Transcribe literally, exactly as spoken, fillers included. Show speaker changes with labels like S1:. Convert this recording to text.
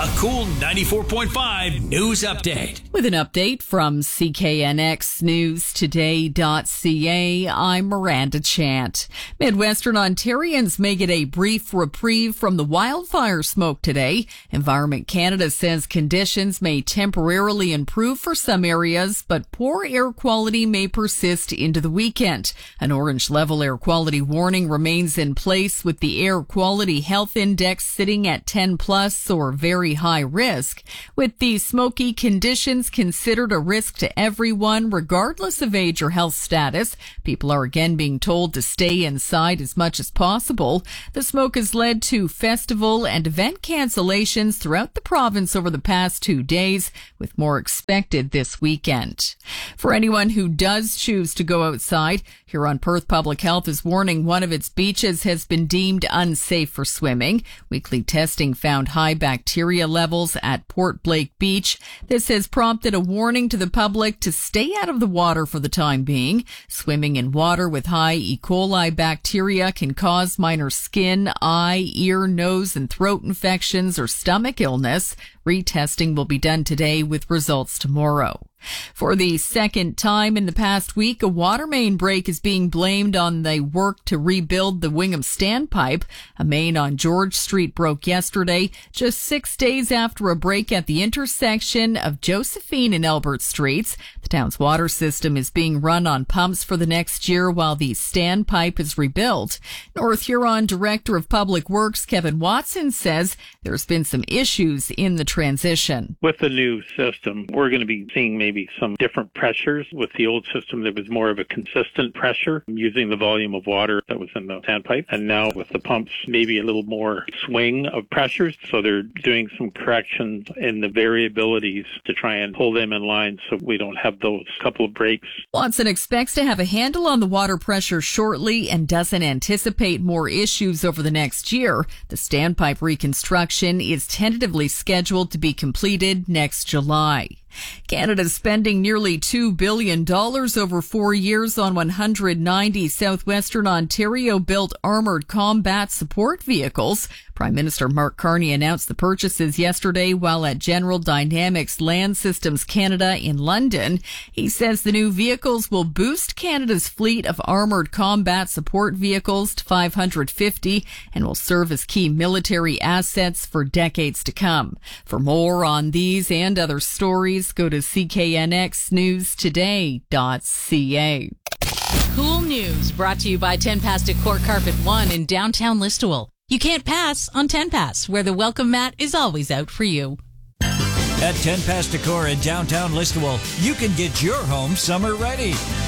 S1: A Cool ninety-four point five news update.
S2: With an update from C K N X News Today dot C A, I'm Miranda Chant. Midwestern Ontarians may get a brief reprieve from the wildfire smoke today. Environment Canada says conditions may temporarily improve for some areas, but poor air quality may persist into the weekend. An orange level air quality warning remains in place, with the Air Quality Health Index sitting at ten plus or very high risk. With the smoky conditions considered a risk to everyone, regardless of age or health status, people are again being told to stay inside as much as possible. The smoke has led to festival and event cancellations throughout the province over the past two days, with more expected this weekend. For anyone who does choose to go outside, Huron Perth Public Health is warning one of its beaches has been deemed unsafe for swimming. Weekly testing found high bacteria levels at Port Blake Beach. This has prompted a warning to the public to stay out of the water for the time being. Swimming in water with high E. coli bacteria can cause minor skin, eye, ear, nose, and throat infections or stomach illness. Retesting will be done today with results tomorrow. For the second time in the past week, a water main break is being blamed on the work to rebuild the Wingham Standpipe. A main on George Street broke yesterday, just six days after a break at the intersection of Josephine and Albert Streets. The town's water system is being run on pumps for the next year while the standpipe is rebuilt. North Huron Director of Public Works Kevin Watson says there's been some issues in the transition.
S3: With the new system, we're going to be seeing maybe some different pressures. With the old system, there was more of a consistent pressure using the volume of water that was in the standpipe. And now with the pumps, maybe a little more swing of pressures. So they're doing some corrections in the variabilities to try and pull them in line so we don't have those couple of breaks.
S2: Watson expects to have a handle on the water pressure shortly and doesn't anticipate more issues over the next year. The standpipe reconstruction is tentatively scheduled to be completed next July. Canada's spending nearly two billion dollars over four years on one hundred ninety Southwestern Ontario-built armoured combat support vehicles. Prime Minister Mark Carney announced the purchases yesterday while at General Dynamics Land Systems Canada in London. He says the new vehicles will boost Canada's fleet of armoured combat support vehicles to five hundred fifty and will serve as key military assets for decades to come. For more on these and other stories, go to C K N X News Today dot C A.
S4: Cool News brought to you by ten Past Decor Carpet One in downtown Listowel. You can't pass on ten Pass, where the welcome mat is always out for you.
S1: At ten Past Decor in downtown Listowel, you can get your home summer ready.